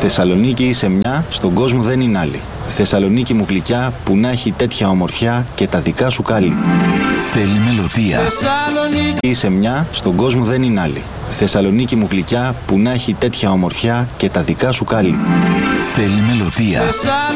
Θεσσαλονίκη είσαι μια, στον κόσμο δεν είναι άλλη. Θεσσαλονίκη μου γλυκιά, που να έχει τέτοια ομορφιά και τα δικά σου κάλλη. Θέλει μελωδία. Θεσσαλονίκη είσαι μια, στον κόσμο δεν είναι άλλη. Θεσσαλονίκη μου γλυκιά, που να έχει τέτοια ομορφιά και τα δικά σου κάλλη. Θέλει μελωδία.